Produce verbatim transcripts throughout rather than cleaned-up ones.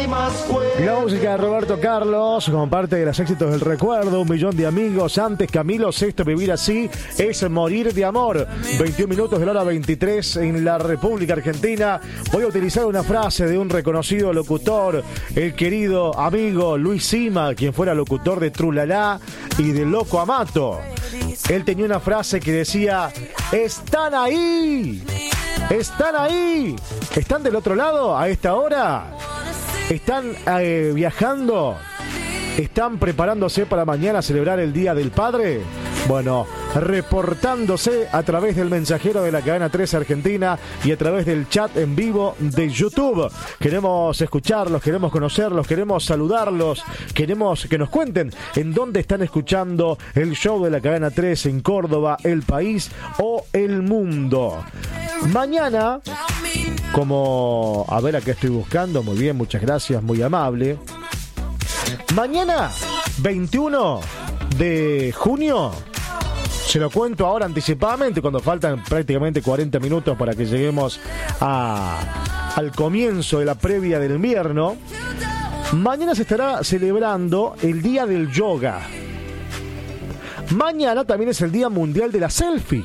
La música de Roberto Carlos, como parte de los éxitos del recuerdo, un millón de amigos. Antes, Camilo Sesto, vivir así es morir de amor. veintiún minutos de la hora veintitrés en la República Argentina. Voy a utilizar una frase de un reconocido locutor, el querido amigo Luis Sima, quien fuera locutor de Trulalá y de Loco Amato. Él tenía una frase que decía: ¡están ahí! ¡Están ahí! ¿Están del otro lado a esta hora? ¿Están eh, viajando? ¿Están preparándose para mañana celebrar el Día del Padre? Bueno, reportándose a través del mensajero de la cadena tres Argentina y a través del chat en vivo de YouTube. Queremos escucharlos, queremos conocerlos, queremos saludarlos, queremos que nos cuenten en dónde están escuchando el show de la cadena tres en Córdoba, el país o el mundo. Mañana, como... A ver, acá estoy buscando. Muy bien, muchas gracias, muy amable. Mañana, veintiuno de junio, se lo cuento ahora anticipadamente, cuando faltan prácticamente cuarenta minutos para que lleguemos a, al comienzo de la previa del invierno. Mañana se estará celebrando el Día del Yoga. Mañana también es el Día Mundial de la Selfie.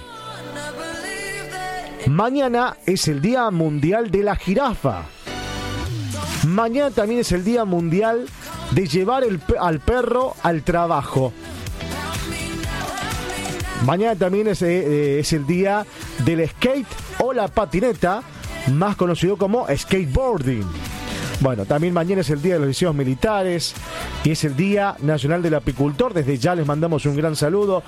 Mañana es el Día Mundial de la Jirafa. Mañana también es el Día Mundial de llevar el, al perro al trabajo. Mañana también es, eh, es el día del skate o la patineta, más conocido como skateboarding. Bueno, también mañana es el día de los liceos militares y es el Día Nacional del Apicultor. Desde ya les mandamos un gran saludo